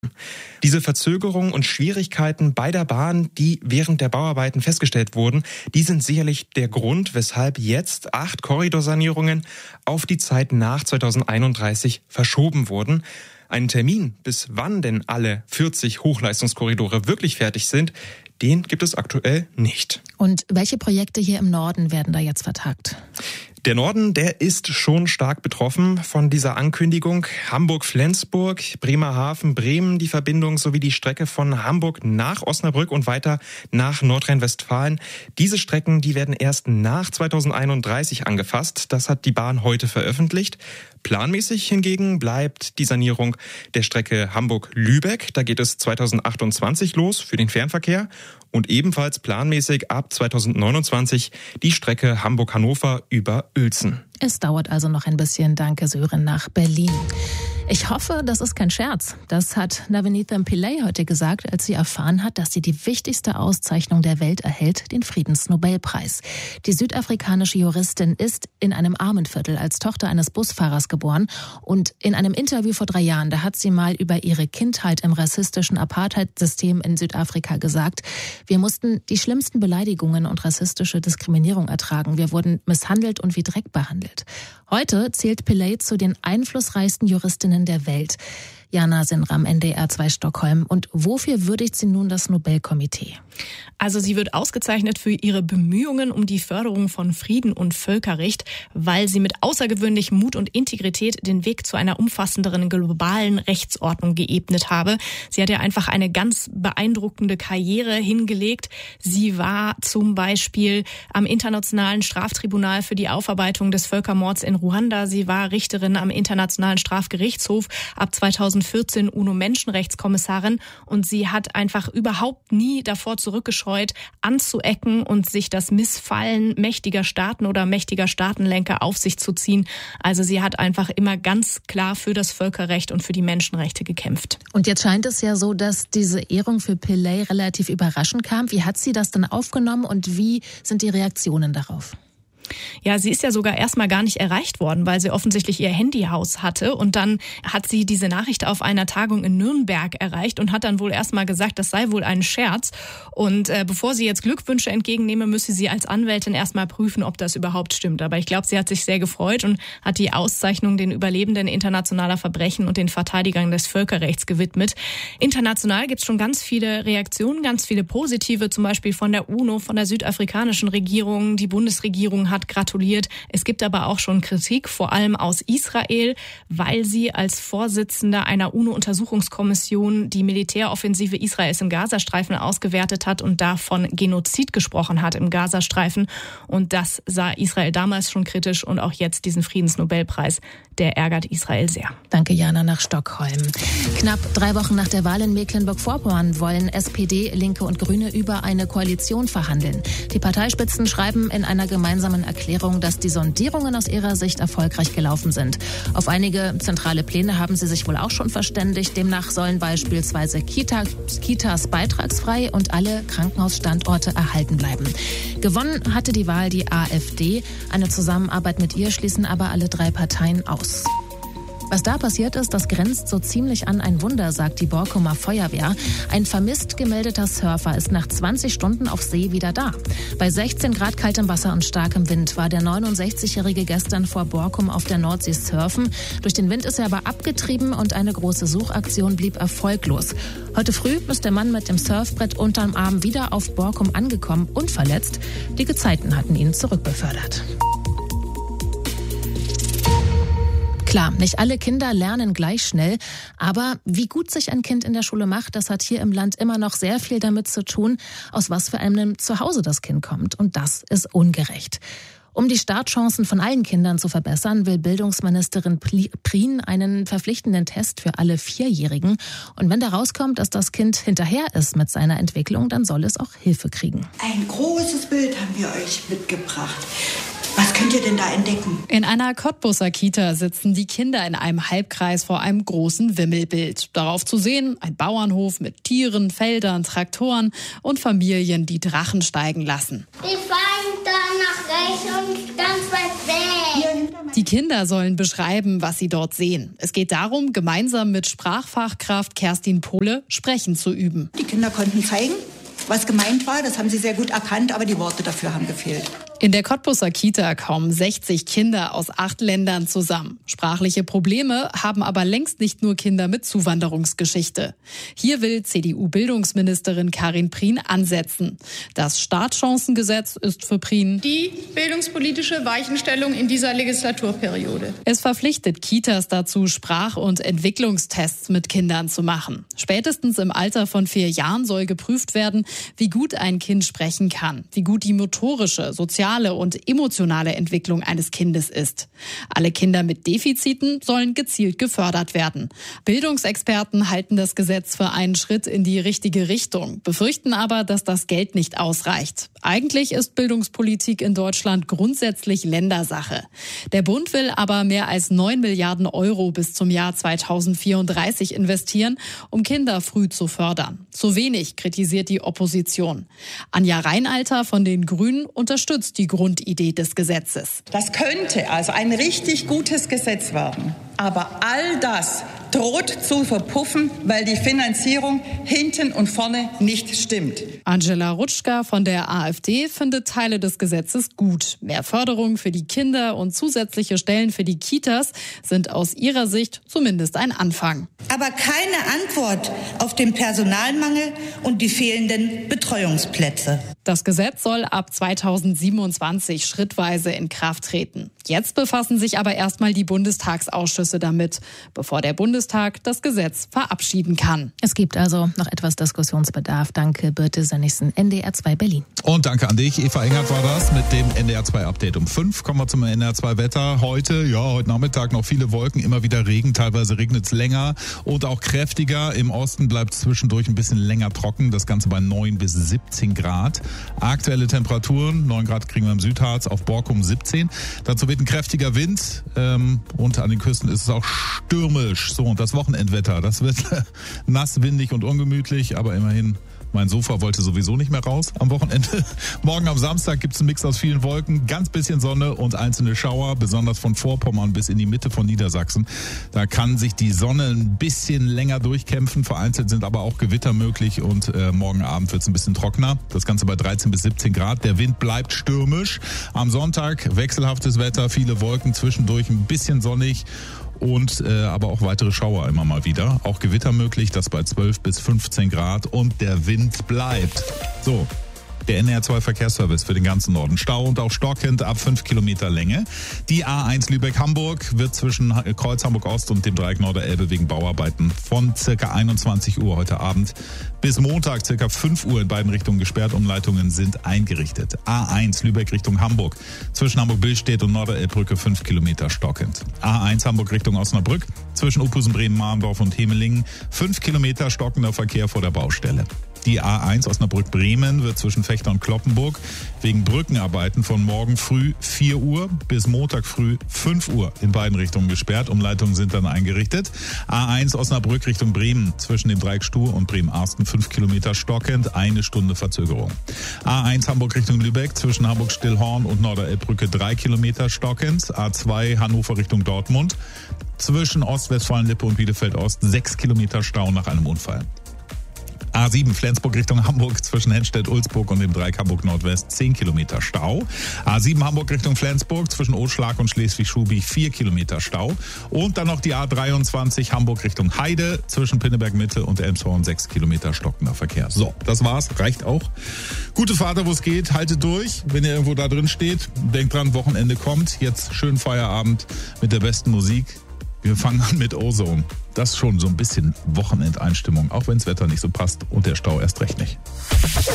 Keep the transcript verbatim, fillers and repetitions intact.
Diese Verzögerungen und Schwierigkeiten bei der Bahn, die während der Bauarbeiten festgestellt wurden, die sind sicherlich der Grund, weshalb jetzt acht Korridorsanierungen auf die Zeit nach zweitausendeinunddreißig verschoben wurden. Einen Termin, bis wann denn alle vierzig Hochleistungskorridore wirklich fertig sind, den gibt es aktuell nicht. Und welche Projekte hier im Norden werden da jetzt vertagt? Der Norden, der ist schon stark betroffen von dieser Ankündigung. Hamburg-Flensburg, Bremerhaven, Bremen, die Verbindung sowie die Strecke von Hamburg nach Osnabrück und weiter nach Nordrhein-Westfalen. Diese Strecken, die werden erst nach zweitausendeinunddreißig angefasst. Das hat die Bahn heute veröffentlicht. Planmäßig hingegen bleibt die Sanierung der Strecke Hamburg-Lübeck. Da geht es zweitausendachtundzwanzig los für den Fernverkehr. Und ebenfalls planmäßig ab zweitausendneunundzwanzig die Strecke Hamburg-Hannover über Uelzen. Es dauert also noch ein bisschen. Danke, Sören, nach Berlin. Ich hoffe, das ist kein Scherz. Das hat Navenitha Pillay heute gesagt, als sie erfahren hat, dass sie die wichtigste Auszeichnung der Welt erhält, den Friedensnobelpreis. Die südafrikanische Juristin ist in einem Armenviertel als Tochter eines Busfahrers geboren. Und in einem Interview vor drei Jahren, da hat sie mal über ihre Kindheit im rassistischen Apartheid-System in Südafrika gesagt: Wir mussten die schlimmsten Beleidigungen und rassistische Diskriminierung ertragen. Wir wurden misshandelt und wie Dreck behandelt. Heute zählt Pillay zu den einflussreichsten Juristinnen der Welt. Jana Sinram, N D R zwei Stockholm. Und wofür würdigt sie nun das Nobelkomitee? Also sie wird ausgezeichnet für ihre Bemühungen um die Förderung von Frieden und Völkerrecht, weil sie mit außergewöhnlichem Mut und Integrität den Weg zu einer umfassenderen globalen Rechtsordnung geebnet habe. Sie hat ja einfach eine ganz beeindruckende Karriere hingelegt. Sie war zum Beispiel am Internationalen Straftribunal für die Aufarbeitung des Völkermords in Ruanda. Sie war Richterin am Internationalen Strafgerichtshof, ab zweitausendvierzehn UNO-Menschenrechtskommissarin, und sie hat einfach überhaupt nie davor zurückgescheut, anzuecken und sich das Missfallen mächtiger Staaten oder mächtiger Staatenlenker auf sich zu ziehen. Also sie hat einfach immer ganz klar für das Völkerrecht und für die Menschenrechte gekämpft. Und jetzt scheint es ja so, dass diese Ehrung für Pillay relativ überraschend kam. Wie hat sie das denn aufgenommen und wie sind die Reaktionen darauf? Ja, sie ist ja sogar erstmal gar nicht erreicht worden, weil sie offensichtlich ihr Handy aus hatte. Und dann hat sie diese Nachricht auf einer Tagung in Nürnberg erreicht und hat dann wohl erstmal gesagt, das sei wohl ein Scherz. Und äh, bevor sie jetzt Glückwünsche entgegennehme, müsse sie als Anwältin erstmal prüfen, ob das überhaupt stimmt. Aber ich glaube, sie hat sich sehr gefreut und hat die Auszeichnung den Überlebenden internationaler Verbrechen und den Verteidigern des Völkerrechts gewidmet. International gibt es schon ganz viele Reaktionen, ganz viele positive, zum Beispiel von der UNO, von der südafrikanischen Regierung. Die Bundesregierung hat gratuliert. Es gibt aber auch schon Kritik, vor allem aus Israel, weil sie als Vorsitzende einer UNO-Untersuchungskommission die Militäroffensive Israels im Gazastreifen ausgewertet hat und davon Genozid gesprochen hat im Gazastreifen. Und das sah Israel damals schon kritisch, und auch jetzt diesen Friedensnobelpreis, der ärgert Israel sehr. Danke, Jana, nach Stockholm. Knapp drei Wochen nach der Wahl in Mecklenburg-Vorpommern wollen S P D, Linke und Grüne über eine Koalition verhandeln. Die Parteispitzen schreiben in einer gemeinsamen Erklärung, dass die Sondierungen aus ihrer Sicht erfolgreich gelaufen sind. Auf einige zentrale Pläne haben sie sich wohl auch schon verständigt. Demnach sollen beispielsweise Kita, Kitas beitragsfrei und alle Krankenhausstandorte erhalten bleiben. Gewonnen hatte die Wahl die AfD. Eine Zusammenarbeit mit ihr schließen aber alle drei Parteien aus. Was da passiert ist, das grenzt so ziemlich an ein Wunder, sagt die Borkumer Feuerwehr. Ein vermisst gemeldeter Surfer ist nach zwanzig Stunden auf See wieder da. Bei sechzehn Grad kaltem Wasser und starkem Wind war der neunundsechzigjährige gestern vor Borkum auf der Nordsee surfen. Durch den Wind ist er aber abgetrieben und eine große Suchaktion blieb erfolglos. Heute früh ist der Mann mit dem Surfbrett unterm Arm wieder auf Borkum angekommen, unverletzt. Die Gezeiten hatten ihn zurückbefördert. Klar, nicht alle Kinder lernen gleich schnell, aber wie gut sich ein Kind in der Schule macht, das hat hier im Land immer noch sehr viel damit zu tun, aus was für einem Zuhause das Kind kommt. Und das ist ungerecht. Um die Startchancen von allen Kindern zu verbessern, will Bildungsministerin Prien einen verpflichtenden Test für alle Vierjährigen. Und wenn da rauskommt, dass das Kind hinterher ist mit seiner Entwicklung, dann soll es auch Hilfe kriegen. Ein großes Bild haben wir euch mitgebracht. Was könnt ihr denn da entdecken? In einer Cottbuser Kita sitzen die Kinder in einem Halbkreis vor einem großen Wimmelbild. Darauf zu sehen ein Bauernhof mit Tieren, Feldern, Traktoren und Familien, die Drachen steigen lassen. Wir fahren da nach rechts und ganz weit weg. Die Kinder sollen beschreiben, was sie dort sehen. Es geht darum, gemeinsam mit Sprachfachkraft Kerstin Pohle sprechen zu üben. Die Kinder konnten zeigen, was gemeint war. Das haben sie sehr gut erkannt, aber die Worte dafür haben gefehlt. In der Cottbuser Kita kommen sechzig Kinder aus acht Ländern zusammen. Sprachliche Probleme haben aber längst nicht nur Kinder mit Zuwanderungsgeschichte. Hier will C D U-Bildungsministerin Karin Prien ansetzen. Das Startchancengesetz ist für Prien die bildungspolitische Weichenstellung in dieser Legislaturperiode. Es verpflichtet Kitas dazu, Sprach- und Entwicklungstests mit Kindern zu machen. Spätestens im Alter von vier Jahren soll geprüft werden, wie gut ein Kind sprechen kann, wie gut die motorische, soziale und emotionale Entwicklung eines Kindes ist. Alle Kinder mit Defiziten sollen gezielt gefördert werden. Bildungsexperten halten das Gesetz für einen Schritt in die richtige Richtung, befürchten aber, dass das Geld nicht ausreicht. Eigentlich ist Bildungspolitik in Deutschland grundsätzlich Ländersache. Der Bund will aber mehr als neun Milliarden Euro bis zum Jahr zweitausendvierunddreißig investieren, um Kinder früh zu fördern. Zu wenig, kritisiert die Opposition. Anja Reinalter von den Grünen unterstützt die Grundidee des Gesetzes. Das könnte also ein richtig gutes Gesetz werden. Aber all das droht zu verpuffen, weil die Finanzierung hinten und vorne nicht stimmt. Angela Rutschka von der AfD findet Teile des Gesetzes gut. Mehr Förderung für die Kinder und zusätzliche Stellen für die Kitas sind aus ihrer Sicht zumindest ein Anfang. Aber keine Antwort auf den Personalmangel und die fehlenden Betreuungsplätze. Das Gesetz soll ab zweitausendsiebenundzwanzig schrittweise in Kraft treten. Jetzt befassen sich aber erstmal die Bundestagsausschüsse damit, bevor der Bundestag das Gesetz verabschieden kann. Es gibt also noch etwas Diskussionsbedarf. Danke, Birte Sönnigsen, N D R zwei Berlin. Und danke an dich, Eva Engert war das mit dem N D R zwei Update um fünf. Kommen wir zum N D R zwei Wetter. Heute, ja, heute Nachmittag noch viele Wolken, immer wieder Regen, teilweise regnet es länger und auch kräftiger. Im Osten bleibt es zwischendurch ein bisschen länger trocken, das Ganze bei neun bis siebzehn Grad. Aktuelle Temperaturen, neun Grad kriegen wir im Südharz, auf Borkum siebzehn. Dazu weht ein kräftiger Wind ähm, und an den Küsten ist es auch stürmisch. So, und das Wochenendwetter, das wird nass, windig und ungemütlich, aber immerhin, mein Sofa wollte sowieso nicht mehr raus am Wochenende. Morgen am Samstag gibt es einen Mix aus vielen Wolken, ganz bisschen Sonne und einzelne Schauer, besonders von Vorpommern bis in die Mitte von Niedersachsen. Da kann sich die Sonne ein bisschen länger durchkämpfen, vereinzelt sind aber auch Gewitter möglich und äh, morgen Abend wird es ein bisschen trockener. Das Ganze bei dreizehn bis siebzehn Grad. Der Wind bleibt stürmisch. Am Sonntag wechselhaftes Wetter, viele Wolken, zwischendurch ein bisschen sonnig. Und äh, aber auch weitere Schauer immer mal wieder. Auch Gewitter möglich, das bei zwölf bis fünfzehn Grad und der Wind bleibt. So, der N D R zwei Verkehrsservice für den ganzen Norden. Stau und auch stockend ab fünf Kilometer Länge. Die A eins Lübeck-Hamburg wird zwischen Kreuz Hamburg-Ost und dem Dreieck Norderelbe wegen Bauarbeiten von circa einundzwanzig Uhr heute Abend bis Montag circa fünf Uhr in beiden Richtungen gesperrt. Umleitungen sind eingerichtet. A eins Lübeck Richtung Hamburg. Zwischen Hamburg-Billstedt und Norderelbbrücke fünf Kilometer stockend. A eins Hamburg Richtung Osnabrück. Zwischen Uphusen, Bremen, Marndorf und Hemelingen fünf Kilometer stockender Verkehr vor der Baustelle. Die A eins Osnabrück-Bremen wird zwischen Vechta und Kloppenburg wegen Brückenarbeiten von morgen früh vier Uhr bis Montag früh fünf Uhr in beiden Richtungen gesperrt. Umleitungen sind dann eingerichtet. A eins Osnabrück Richtung Bremen zwischen dem Dreieck Stur und Bremen-Arsten fünf Kilometer stockend, eine Stunde Verzögerung. A eins Hamburg Richtung Lübeck zwischen Hamburg-Stillhorn und Norderelbbrücke drei Kilometer stockend. A zwei Hannover Richtung Dortmund zwischen Ostwestfalen-Lippe und Bielefeld-Ost sechs Kilometer Stau nach einem Unfall. A sieben Flensburg Richtung Hamburg zwischen Hennstedt-Ulzburg und dem Dreieck Hamburg-Nordwest zehn Kilometer Stau. A sieben Hamburg Richtung Flensburg zwischen Oschlag und Schleswig-Schubi vier Kilometer Stau. Und dann noch die A dreiundzwanzig Hamburg Richtung Heide zwischen Pinneberg-Mitte und Elmshorn sechs Kilometer stockender Verkehr. So, das war's, reicht auch. Gute Fahrt, wo es geht, haltet durch, wenn ihr irgendwo da drin steht. Denkt dran, Wochenende kommt. Jetzt schön Feierabend mit der besten Musik. Wir fangen an mit Ozone. Das ist schon so ein bisschen Wochenendeinstimmung, auch wenn das Wetter nicht so passt und der Stau erst recht nicht.